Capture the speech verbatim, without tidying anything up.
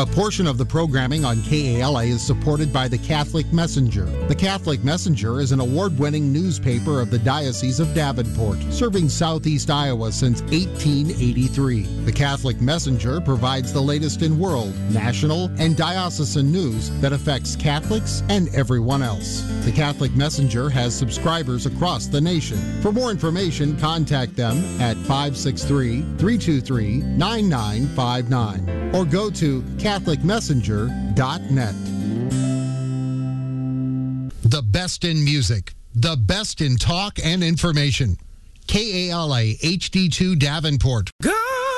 A portion of the programming on K A L A is supported by the Catholic Messenger. The Catholic Messenger is an award-winning newspaper of the Diocese of Davenport, serving southeast Iowa since eighteen eighty-three. The Catholic Messenger provides the latest in world, national, and diocesan news that affects Catholics and everyone else. The Catholic Messenger has subscribers across the nation. For more information, contact them at five six three, three two three, nine nine five nine or go to catholic messenger dot net. The best in music, the best in talk and information. K A L A H D two Davenport. Go!